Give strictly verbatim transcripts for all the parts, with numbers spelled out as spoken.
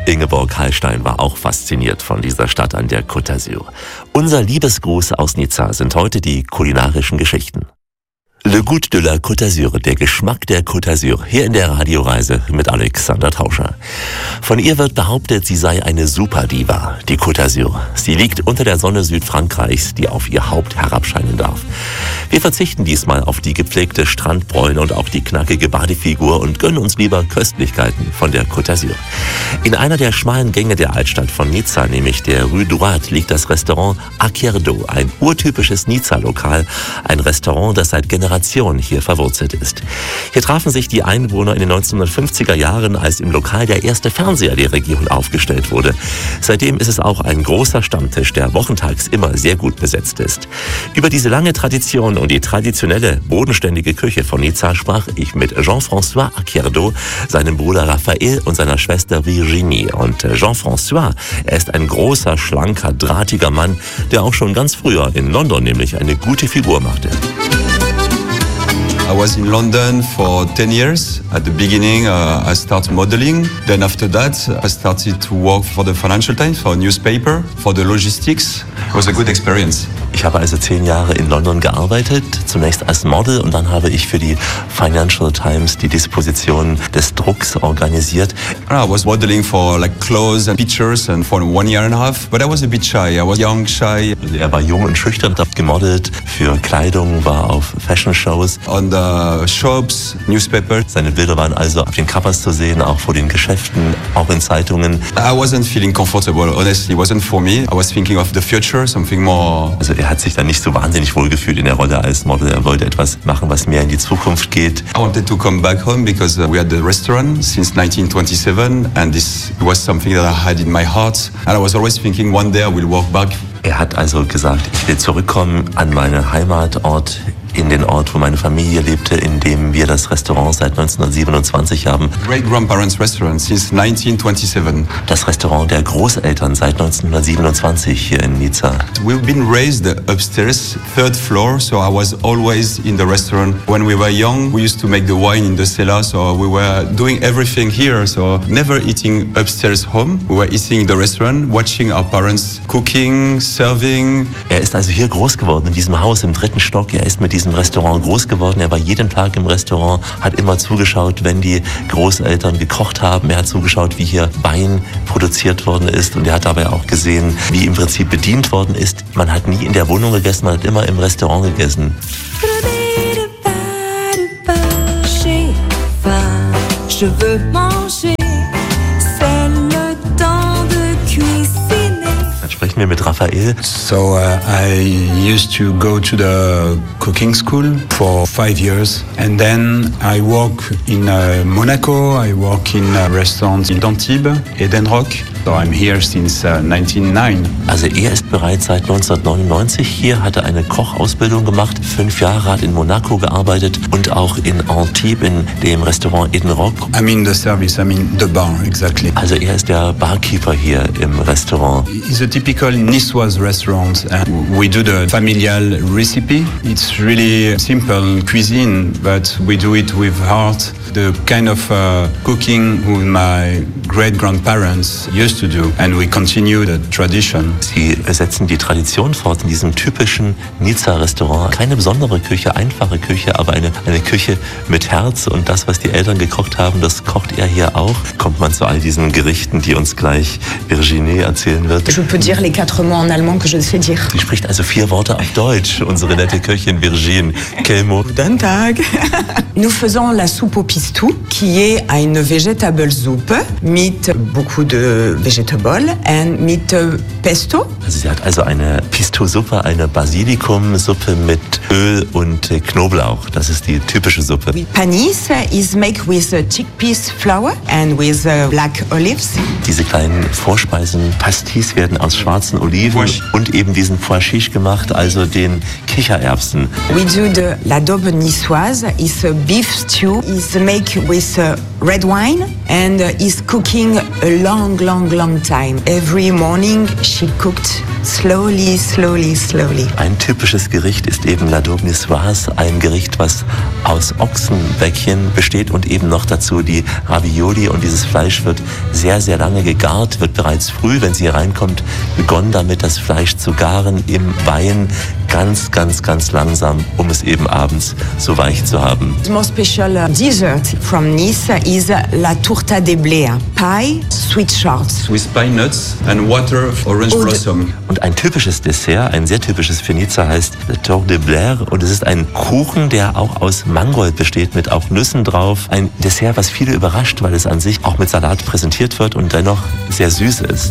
Ingeborg Hallstein war auch fasziniert von dieser Stadt an der Côte d'Azur. Unser Liebesgruß aus Nizza sind heute die kulinarischen Geschichten. Le Goût de la Côte d'Azur, der Geschmack der Côte d'Azur, hier in der Radioreise mit Alexander Tauscher. Von ihr wird behauptet, sie sei eine Superdiva, die Côte d'Azur. Sie liegt unter der Sonne Südfrankreichs, die auf ihr Haupt herabscheinen darf. Wir verzichten diesmal auf die gepflegte Strandbräune und auch die knackige Badefigur und gönnen uns lieber Köstlichkeiten von der Côte d'Azur. In einer der schmalen Gänge der Altstadt von Nizza, nämlich der Rue Droite, liegt das Restaurant Acierdo, ein urtypisches Nizza-Lokal, ein Restaurant, das seit Generationen hier verwurzelt ist. Hier trafen sich die Einwohner in den neunzehnhundertfünfziger Jahren, als im Lokal der erste Fernseher der Region aufgestellt wurde. Seitdem ist es auch ein großer Stammtisch, der wochentags immer sehr gut besetzt ist. Über diese lange Tradition und die traditionelle, bodenständige Küche von Nizza sprach ich mit Jean-François Acierdo, seinem Bruder Raphael und seiner Schwester Virginie. Und Jean-François, er ist ein großer, schlanker, drahtiger Mann, der auch schon ganz früher in London nämlich eine gute Figur machte. I was in London for ten years. At the beginning, uh, I started modeling. Then after that, I started to work for the Financial Times, for a newspaper, for the logistics. It was a good experience. Ich habe also zehn Jahre in London gearbeitet, zunächst als Model und dann habe ich für die Financial Times die Disposition des Drucks organisiert. I was modeling for like clothes and pictures and for one year and a half, but I was a bit shy. I was young, shy. Er war jung und schüchtern, hat gemodelt für Kleidung, war auf Fashion Shows. On the shops, newspapers. Seine Bilder waren also auf den Covers zu sehen, auch vor den Geschäften, auch in Zeitungen. I wasn't feeling comfortable, honestly, it wasn't for me. I was thinking of the future, something more. Also er hat sich dann nicht so wahnsinnig wohl gefühlt in der Rolle als Model. Er wollte etwas machen, was mehr in die Zukunft geht. I wanted to come back home because we had the restaurant since nineteen twenty-seven and this was something that I had in my heart. And I was always thinking one day I will walk back. Er hat also gesagt, ich will zurückkommen an meinen Heimatort, in den Ort, wo meine Familie lebte, in dem wir das Restaurant seit neunzehnhundertsiebenundzwanzig haben. Great-grandparents restaurant since nineteen twenty-seven. Das Restaurant der Großeltern seit neunzehnhundertsiebenundzwanzig hier in Nizza. We've been raised upstairs, third floor, so I was always in the restaurant. When we were young, we used to make the wine in the cellar, so we were doing everything here, so never eating upstairs home. We were eating in the restaurant, watching our parents cooking, serving. Er ist also hier groß geworden, in diesem Haus im dritten Stock. Er ist mit diesem Restaurant groß geworden. Er war jeden Tag im Restaurant, hat immer zugeschaut, wenn die Großeltern gekocht haben. Er hat zugeschaut, wie hier Wein produziert worden ist und er hat dabei auch gesehen, wie im Prinzip bedient worden ist. Man hat nie in der Wohnung gegessen, man hat immer im Restaurant gegessen. Sprechen wir mit Raphael. So uh, I used to go to the cooking school for five years and then I work in uh, Monaco, I work in uh, restaurants in Antibes, Edenrock. So I'm here since uh, nineteen oh nine. Also er ist bereits seit neunzehnhundertneunundneunzig hier, hatte eine Kochausbildung gemacht, fünf Jahre hat in Monaco gearbeitet und auch in Antibes in dem Restaurant Edenrock. I mean the service, I mean the bar, exactly. Also er ist der Barkeeper hier im Restaurant. It's a typical Niçoise restaurant and we do the familial recipe. It's really simple cuisine, but we do it with heart. The kind of uh, cooking who my great-grandparents used to do and we continue the tradition. Sie setzen die Tradition fort in diesem typischen Nizza-Restaurant. Keine besondere Küche, einfache Küche, aber eine, eine Küche mit Herz und das, was die Eltern gekocht haben, das kocht er hier auch. Kommt man zu all diesen Gerichten, die uns gleich Virginie erzählen wird. Je peux dire les quatre mots en allemand que je sais dire. Sie spricht also vier Worte auf Deutsch, unsere nette Köchin Virginie. Quel mot? Guten Tag. Nous faisons la soupe au pistou, qui est une vegetable soupe mit beaucoup de vegetables and mit pesto. Also sie hat also eine Pesto-Suppe, eine Basilikumsuppe mit Öl und Knoblauch. Das ist die typische Suppe. Panis is made with chickpeas flour and with black olives. Diese kleinen Vorspeisen, Pastis, werden aus schwarzen Oliven und eben diesen Pois chiche gemacht, also den Kichererbsen. We do the l'adobe niçoise. It's a beef stew. It's made with uh, red wine and uh, is cooking a long, long, long time. Every morning she cooked slowly, slowly, slowly. Ein typisches Gericht ist eben l'adobe niçoise, ein Gericht, was aus Ochsenbäckchen besteht und eben noch dazu die Ravioli. Und dieses Fleisch wird sehr, sehr lange gegart, wird bereits früh, wenn sie hier reinkommt, begonnen damit, das Fleisch zu garen im Wein, ganz, ganz, ganz langsam, um es eben abends so weich zu haben. The most special dessert from Nice is la tourta de blé, pie, sweet shorts. With pine nuts and water of orange Oh, blossom. Und ein typisches Dessert, ein sehr typisches für Nizza, heißt Le Tour de Blair. Und es ist ein Kuchen, der auch aus Mangold besteht, mit auch Nüssen drauf. Ein Dessert, was viele überrascht, weil es an sich auch mit Salat präsentiert wird und dennoch sehr süß ist.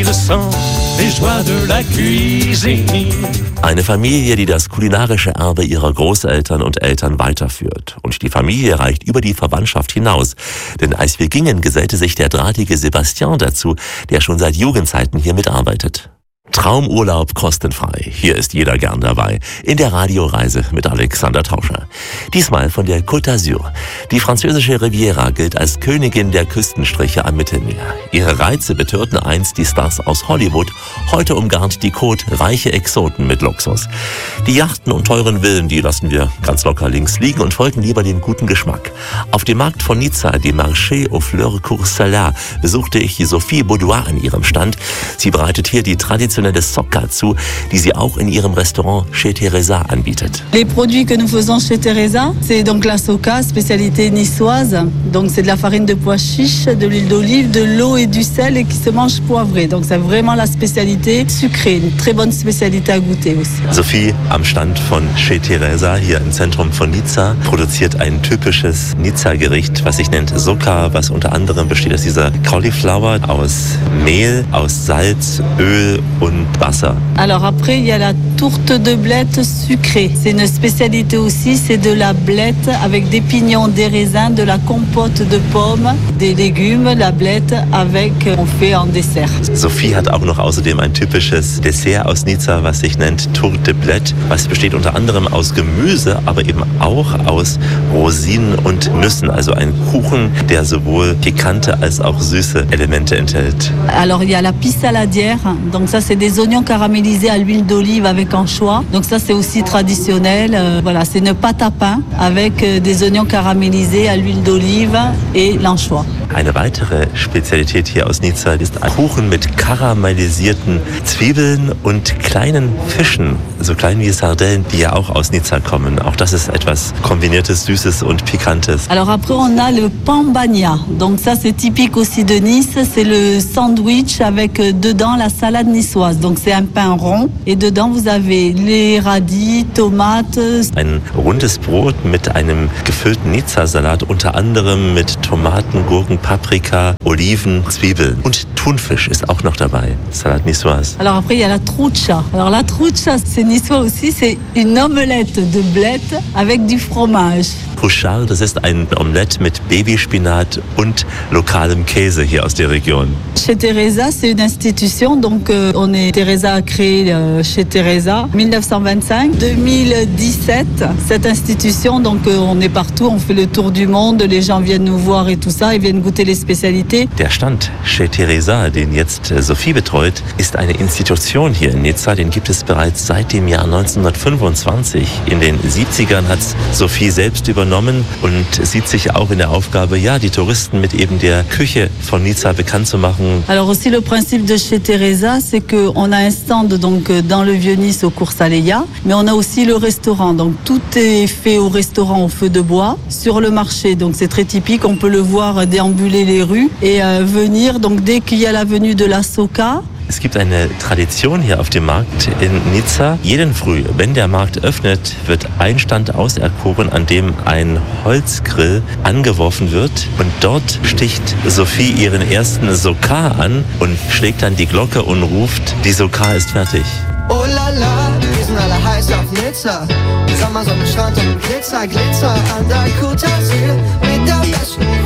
Eine Familie, die das kulinarische Erbe ihrer Großeltern und Eltern weiterführt. Und die Familie reicht über die Verwandtschaft hinaus. Denn als wir gingen, gesellte sich der drahtige Sebastian dazu, der schon seit Jugendzeiten hier mitarbeitet. Traumurlaub kostenfrei. Hier ist jeder gern dabei. In der Radioreise mit Alexander Tauscher. Diesmal von der Côte d'Azur. Die französische Riviera gilt als Königin der Küstenstriche am Mittelmeer. Ihre Reize betörten einst die Stars aus Hollywood. Heute umgarnt die Côte reiche Exoten mit Luxus. Die Yachten und teuren Villen, die lassen wir ganz locker links liegen und folgen lieber dem guten Geschmack. Auf dem Markt von Nizza, dem Marché aux Fleurs Coursalat, besuchte ich Sophie Baudoin an ihrem Stand. Sie bereitet hier die traditionelle Socca zu, die sie auch in ihrem Restaurant Chez Teresa anbietet. Les produits que nous faisons chez Teresa, c'est donc la Socca, spécialité niçoise. Donc c'est de la farine de pois chiche, de l'huile d'olive, de l'eau et du sel et qui se mange poivré. Donc c'est vraiment la spécialité sucrée, une très bonne spécialité à goûter aussi. Sophie am Stand von Chez Teresa hier im Zentrum von Nizza produziert ein typisches Nizza-Gericht, was sich nennt Socca, was unter anderem besteht aus dieser Cauliflower, aus Mehl, aus Salz, Öl und Wasser. Alors après, il y a la tourte de blette sucrée. C'est une spécialité aussi, c'est de la blette avec des pignons, des raisins, de la compote de pommes, des légumes, la blette avec, on fait en dessert. Sophie hat auch noch außerdem ein typisches Dessert aus Nizza, was sich nennt Tourte de Blette. Was besteht unter anderem aus Gemüse, aber eben auch aus Rosinen und Nüssen. Also ein Kuchen, der sowohl pikante als auch süße Elemente enthält. Alors il y a la pisse saladière, donc ça c'est des oignons caramélisés à l'huile d'olive avec anchois. Donc ça c'est aussi traditionnel. Euh, voilà, c'est une pâte à pain avec euh, des oignons caramélisés à l'huile d'olive et l'anchois. Eine weitere Spezialität hier aus Nizza ist ein Kuchen mit karamellisierten Zwiebeln und kleinen Fischen, so klein wie Sardellen, die ja auch aus Nizza kommen. Auch das ist etwas Kombiniertes, Süßes und Pikantes. Alors après on a le pambagna. Donc ça c'est typique aussi de Nice. C'est le sandwich avec euh, dedans la salade niçoise. Donc c'est un pain rond et dedans vous avez les radis, Tomates. Ein rundes Brot mit einem gefüllten Nizza-Salat, unter anderem mit Tomaten, Gurken, Paprika, Oliven, Zwiebeln und Thunfisch ist auch noch dabei. Salat niçoise. Alors après il y a la trucha. Alors la trucha c'est niçois aussi, c'est une omelette de blette avec du fromage. Pouchard, das ist ein Omelette mit Babyspinat und lokalem Käse hier aus der Region. Chez Teresa, c'est une institution, donc euh, on est Teresa a créé euh, chez Teresa dix-neuf cent vingt-cinq. deux mille dix-sept, cette institution, donc euh, on est partout, on fait le tour du monde, les gens viennent nous voir et tout ça, ils viennent goûter les spécialités. Der Stand Chez Teresa, den jetzt Sophie betreut, ist eine Institution hier in Nizza, den gibt es bereits seit dem Jahr neunzehnhundertfünfundzwanzig. In den siebzigern hat Sophie selbst übernommen und sieht sich auch in der Aufgabe, ja, die Touristen mit eben der Küche von Nizza bekannt zu machen. Alors aussi le principe de chez Teresa, c'est que on a un stand donc dans le Vieux-Nice au Coursaléa, mais on a aussi le restaurant. Donc tout est fait au restaurant au feu de bois sur le marché. Donc c'est très typique, on peut le voir déambuler les rues et euh, venir donc dès qu'il y a la venue de la Socca. Es gibt eine Tradition hier auf dem Markt in Nizza. Jeden Früh, wenn der Markt öffnet, wird ein Stand auserkoren, an dem ein Holzgrill angeworfen wird. Und dort sticht Sophie ihren ersten Socca an und schlägt dann die Glocke und ruft, die Socca ist fertig. Oh la la, wir sind alle heiß auf Nizza. Sommer, Sonnenstrand und Glitzer, Glitzer an der Côte d'Azur mit der besten Crew.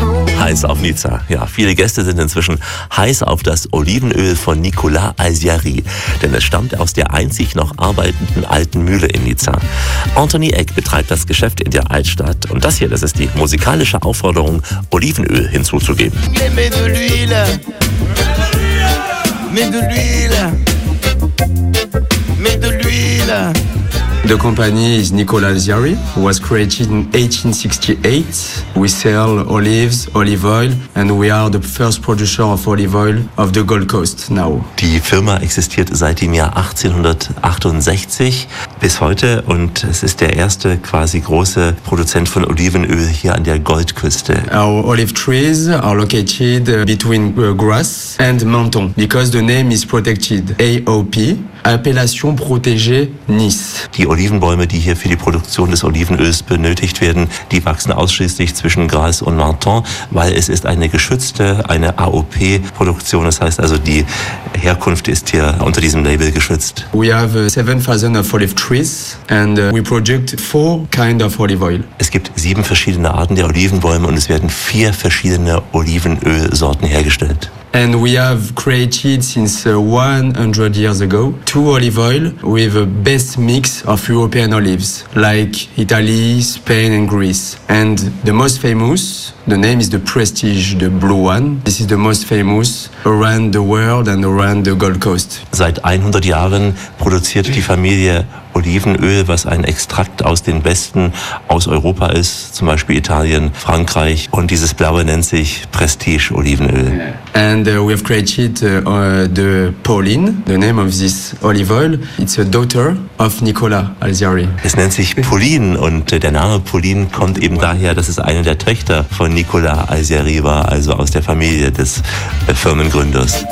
Heiß auf Nizza. Ja, viele Gäste sind inzwischen heiß auf das Olivenöl von Nicolas Alziary, denn es stammt aus der einzig noch arbeitenden alten Mühle in Nizza. Anthony Eck betreibt das Geschäft in der Altstadt und das hier, das ist die musikalische Aufforderung, Olivenöl hinzuzugeben. Mets de l'huile. Mets de l'huile. Mets de l'huile. The company is Nicolas Alziary, was created in eighteen sixty-eight. We sell olives, olive oil, and we are the first producer of olive oil of the Gold Coast now. Die Firma existiert seit dem Jahr achtzehnhundertachtundsechzig bis heute und es ist der erste quasi große Produzent von Olivenöl hier an der Goldküste. Our olive trees are located between Grasse and Menton because the name is protected. A O P, Appellation protégée Nice. Die Olivenbäume, die hier für die Produktion des Olivenöls benötigt werden, die wachsen ausschließlich zwischen Grasse und Menton, weil es ist eine geschützte, eine A O P-Produktion. Das heißt also, die Herkunft ist hier unter diesem Label geschützt. We have seven thousand of olive trees and we produce four kind of olive oil. Es gibt sieben verschiedene Arten der Olivenbäume und es werden vier verschiedene Olivenölsorten hergestellt. And we have created since uh, one hundred years ago two olive oil with a best mix of European olives, like Italy, Spain and Greece. And the most famous, the name is the Prestige, the blue one. This is the most famous around the world and around the Gold Coast. Seit hundert Jahren produziert die Familie Olivenöl, was ein Extrakt aus den besten aus Europa ist, zum Beispiel Italien, Frankreich. Und dieses Blaue nennt sich Prestige Olivenöl. And uh, we have created uh, uh, the Pauline, the name of this olive oil. It's a daughter of Nicolas Alziary. Es nennt sich Pauline und äh, der Name Pauline kommt eben daher, dass es eine der Töchter von Nicolas Alziary war, also aus der Familie des äh, Firmengründers.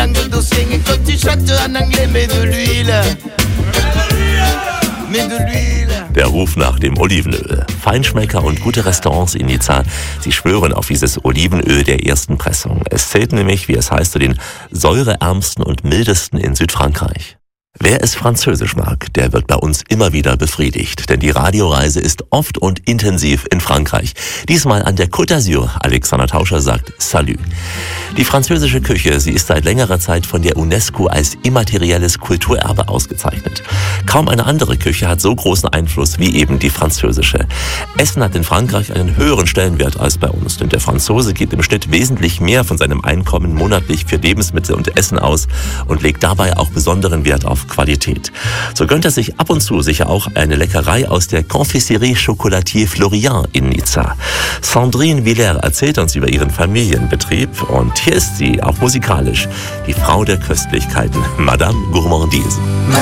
Der Ruf nach dem Olivenöl. Feinschmecker und gute Restaurants in Nizza, sie schwören auf dieses Olivenöl der ersten Pressung. Es zählt nämlich, wie es heißt, zu den säureärmsten und mildesten in Südfrankreich. Wer es französisch mag, der wird bei uns immer wieder befriedigt, denn die Radioreise ist oft und intensiv in Frankreich. Diesmal an der Côte d'Azur. Alexander Tauscher sagt Salut. Die französische Küche, sie ist seit längerer Zeit von der UNESCO als immaterielles Kulturerbe ausgezeichnet. Kaum eine andere Küche hat so großen Einfluss wie eben die französische. Essen hat in Frankreich einen höheren Stellenwert als bei uns, denn der Franzose gibt im Schnitt wesentlich mehr von seinem Einkommen monatlich für Lebensmittel und Essen aus und legt dabei auch besonderen Wert auf Qualität. So gönnt er sich ab und zu sicher auch eine Leckerei aus der Confiserie Chocolatier Florian in Nizza. Sandrine Villers erzählt uns über ihren Familienbetrieb und hier ist sie, auch musikalisch, die Frau der Köstlichkeiten, Madame Gourmandise.